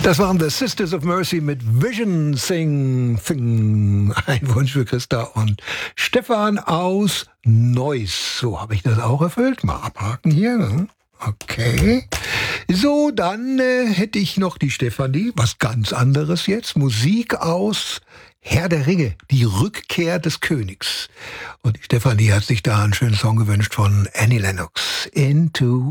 Das waren The Sisters of Mercy mit Vision Sing Thing. Ein Wunsch für Christa und Stefan aus Neuss. So, habe ich das auch erfüllt? Mal abhaken hier. Ne? Okay. So, dann hätte ich noch die Stefanie. Was ganz anderes jetzt. Musik aus Herr der Ringe. Die Rückkehr des Königs. Und die Stefanie hat sich da einen schönen Song gewünscht von Annie Lennox. Into